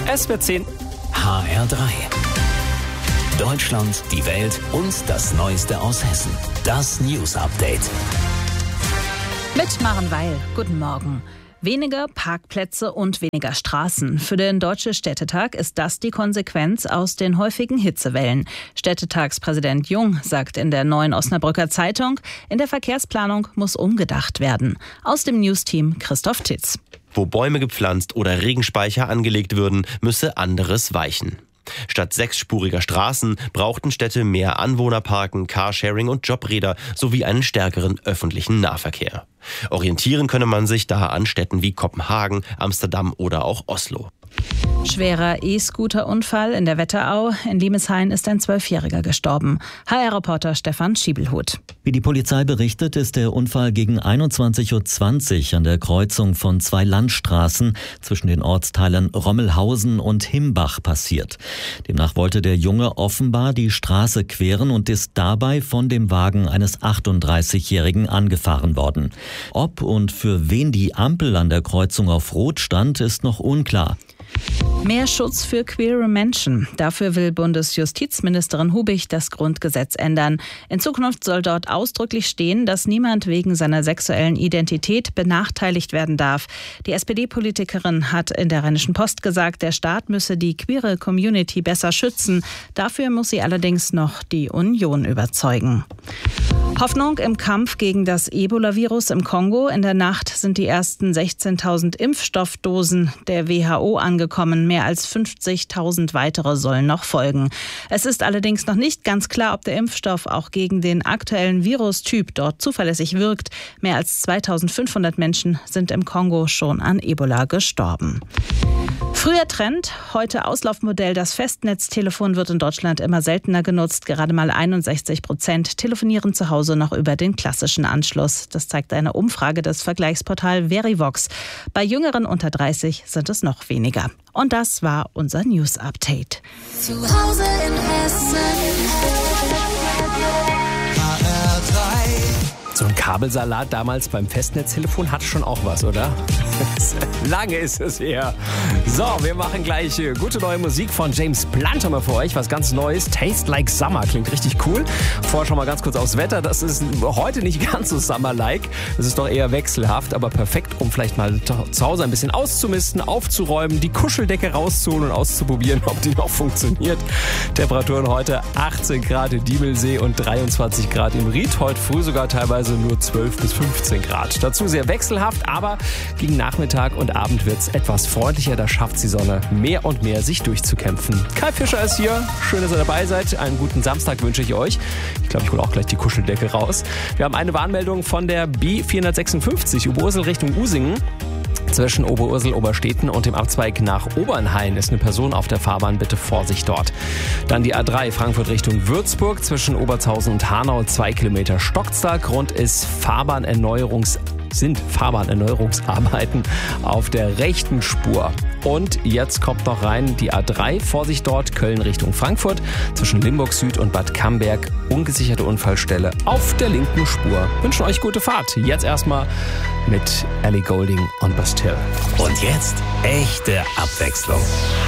Es wird 10. HR3. Deutschland, die Welt und das Neueste aus Hessen. Das News Update. Mit Maren Weil. Guten Morgen. Weniger Parkplätze und weniger Straßen. Für den Deutschen Städtetag ist das die Konsequenz aus den häufigen Hitzewellen. Städtetagspräsident Jung sagt in der Neuen Osnabrücker Zeitung, in der Verkehrsplanung muss umgedacht werden. Aus dem Newsteam Christoph Titz. Wo Bäume gepflanzt oder Regenspeicher angelegt würden, müsse anderes weichen. Statt 6-spuriger Straßen brauchten Städte mehr Anwohnerparken, Carsharing und Jobräder sowie einen stärkeren öffentlichen Nahverkehr. Orientieren könne man sich da an Städten wie Kopenhagen, Amsterdam oder auch Oslo. Schwerer E-Scooter-Unfall in der Wetterau. In Limeshain ist ein 12-Jähriger gestorben. HR-Reporter Stefan Schiebelhut. Wie die Polizei berichtet, ist der Unfall gegen 21.20 Uhr an der Kreuzung von 2 Landstraßen zwischen den Ortsteilen Rommelhausen und Himbach passiert. Demnach wollte der Junge offenbar die Straße queren und ist dabei von dem Wagen eines 38-Jährigen angefahren worden. Ob und für wen die Ampel an der Kreuzung auf Rot stand, ist noch unklar. Mehr Schutz für queere Menschen. Dafür will Bundesjustizministerin Hubig das Grundgesetz ändern. In Zukunft soll dort ausdrücklich stehen, dass niemand wegen seiner sexuellen Identität benachteiligt werden darf. Die SPD-Politikerin hat in der Rheinischen Post gesagt, der Staat müsse die queere Community besser schützen. Dafür muss sie allerdings noch die Union überzeugen. Hoffnung im Kampf gegen das Ebola-Virus im Kongo. In der Nacht sind die ersten 16.000 Impfstoffdosen der WHO angekommen. Mehr als 50.000 weitere sollen noch folgen. Es ist allerdings noch nicht ganz klar, ob der Impfstoff auch gegen den aktuellen Virustyp dort zuverlässig wirkt. Mehr als 2.500 Menschen sind im Kongo schon an Ebola gestorben. Früher Trend, heute Auslaufmodell. Das Festnetztelefon wird in Deutschland immer seltener genutzt. Gerade mal 61% telefonieren zu Hause noch über den klassischen Anschluss. Das zeigt eine Umfrage des Vergleichsportals Verivox. Bei Jüngeren unter 30 sind es noch weniger. Und das war unser News Update. Zu Hause in Hessen. So ein Kabelsalat damals beim Festnetztelefon hatte schon auch was, oder? Lange ist es her. So, wir machen gleich gute neue Musik von James Blunt haben wir für euch. Was ganz Neues. Taste Like Summer. Klingt richtig cool. Vorher schon mal ganz kurz aufs Wetter. Das ist heute nicht ganz so Summer-like. Das ist doch eher wechselhaft, aber perfekt, um vielleicht mal zu Hause ein bisschen auszumisten, aufzuräumen, die Kuscheldecke rauszuholen und auszuprobieren, ob die noch funktioniert. Temperaturen heute 18 Grad in Diemelsee und 23 Grad im Ried. Heute früh sogar teilweise nur 12 bis 15 Grad. Dazu sehr wechselhaft, aber gegen Nachmittag und Abend wird es etwas freundlicher. Da schafft die Sonne mehr und mehr, sich durchzukämpfen. Kai Fischer ist hier. Schön, dass ihr dabei seid. Einen guten Samstag wünsche ich euch. Ich glaube, ich hole auch gleich die Kuscheldecke raus. Wir haben eine Warnmeldung von der B456 Oberursel Richtung Usingen. Zwischen Oberursel, Obersteten und dem Abzweig nach Obernhain ist eine Person auf der Fahrbahn. Bitte Vorsicht dort. Dann die A3 Frankfurt Richtung Würzburg. Zwischen Obertshausen und Hanau 2 Kilometer Stockster. Grund ist Fahrbahnerneuerungsarbeiten auf der rechten Spur. Und jetzt kommt noch rein die A3. Vorsicht dort, Köln Richtung Frankfurt. Zwischen Limburg Süd und Bad Camberg. Ungesicherte Unfallstelle auf der linken Spur. Wünschen euch gute Fahrt. Jetzt erstmal mit Ellie Goulding und Bastille. Und jetzt echte Abwechslung.